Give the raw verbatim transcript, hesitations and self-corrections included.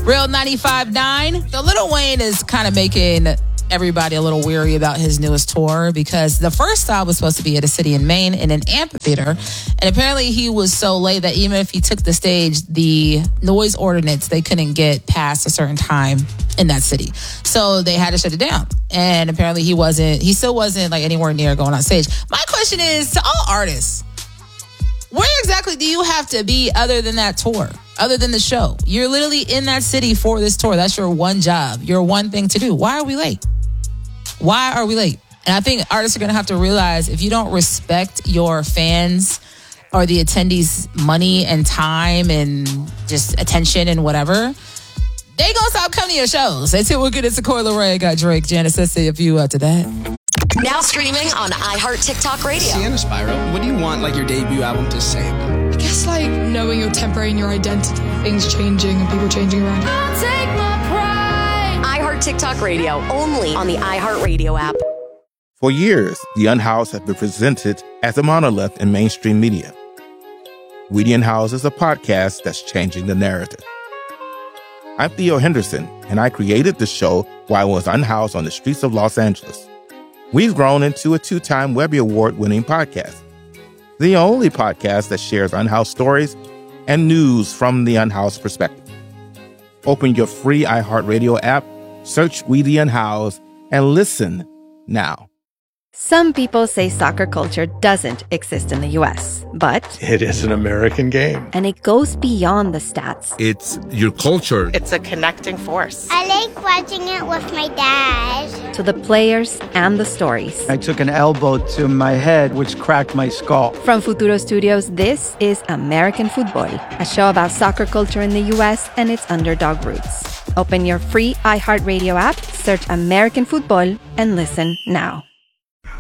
Real ninety-five point nine. So Lil Wayne is kind of making everybody a little weary about his newest tour because the first stop was supposed to be at a city in Maine in an amphitheater. And apparently he was so late that even if he took the stage, the noise ordinance, they couldn't get past a certain time in that city. So they had to shut it down. And apparently he wasn't, he still wasn't like anywhere near going on stage. My question is to all artists, where exactly do you have to be other than that tour, other than the show? You're literally in that city for this tour. That's your one job, your one thing to do. Why are we late? Why are we late? And I think artists are going to have to realize if you don't respect your fans or the attendees' money and time and just attention and whatever, they going to stop coming to your shows. That's it. We're good. It's Coi Leray. I got Drake. Janice, let's say a few uh, to that. Now streaming on iHeart TikTok Radio. Sienna Spyro, what do you want like your debut album to say about? I guess like knowing your temporary and your identity, things changing and people changing around you. I'll take my pride. iHeart TikTok Radio, only on the iHeart Radio app. For years, The Unhoused has been presented as a monolith in mainstream media. We the Unhoused is a podcast that's changing the narrative. I'm Theo Henderson, and I created the show while I was unhoused on the streets of Los Angeles. We've grown into a two-time Webby Award-winning podcast, the only podcast that shares unhoused stories and news from the unhoused perspective. Open your free iHeartRadio app, search We the Unhoused, and listen now. Some people say soccer culture doesn't exist in the U S, but it is an American game. And it goes beyond the stats. It's your culture. It's a connecting force. I like watching it with my dad. To the players and the stories. I took an elbow to my head, which cracked my skull. From Futuro Studios, this is American Football, a show about soccer culture in the U S and its underdog roots. Open your free iHeartRadio app, search American Football, and listen now.